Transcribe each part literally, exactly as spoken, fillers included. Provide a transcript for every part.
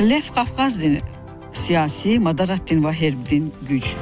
Lef Kafkazdin siyasi Madarattin ve Herbdin güç.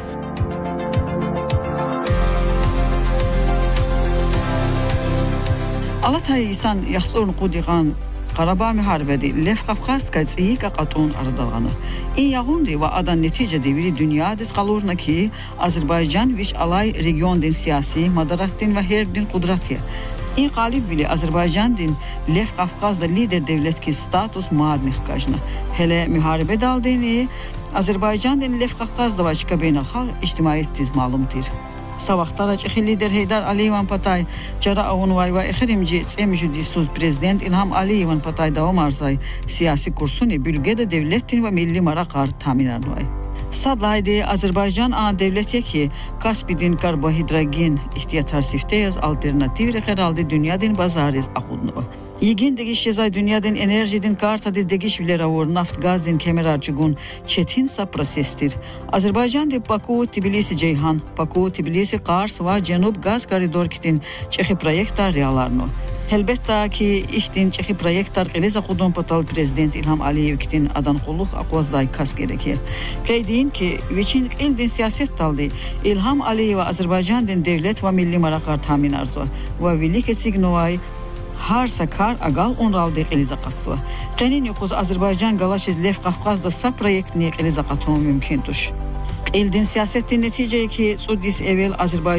Alatay isan yaxsorun qudiğan Qarabağ müharibedi Lef Kafkazka tsiyiqa qatun aradalğanı. İn yağundi ve adan netice devri dünya diz qalurna ki Azerbaycan viş alay region din siyasi Madarattin ve Herbdin qudratiya. İn qalib bili Azerbaycan din Lef Kafkazda lider devlet ki status maadnih kajna. Hele müharibe daldini Azerbaycan din Lef Kafkazda vaçka beynalxalq ictimaiyet diz malumdir. Savaqtara çexi lider Heydar Aliyevan Patay Cara Avunvay ve exirimci Tsemjü Disuz Prezident İlham Aliyevan Patay davam arzay siyasi kursuni bülgede devletin ve milli marakar tamin arnuvay. Sadlaydı Azerbaycan an devletiye ki Kaspidin karbohidrogen ihtiyatar sifteyaz alternativ rekeraldi dünyadin bazariz akudnu. Yigin degiş yazay dünyadin enerjidin kartadı degiş vilera vur naft gazdin kemerarçıgun çetin sa prosestir. Azerbaycan de Baku Tbilisi Ceyhan, Baku Tbilisi Kars ve Cenub gaz koridor kitin çehi proyektar realarno. Elbette ki ihtin çehi proyektar qiliz akudun patal Prezident İlham Aliyev kitin adan qulluq aqvazday kas gerekir. Kaydiyin ki viçin ildin siyaset taldi İlham Aliyev ve Azerbaycan din devlet ve milli marakar tamin arzu ve villik signovay har sakar agal onraldi qiliza qatsu. Qanin yoquz Azerbaycan galaşiz Lef Kafkazda sa proyektni qiliza qatmu mümkün tuş. Ildin siyasetin neticeyi ki Sudis evvel Azerbaycan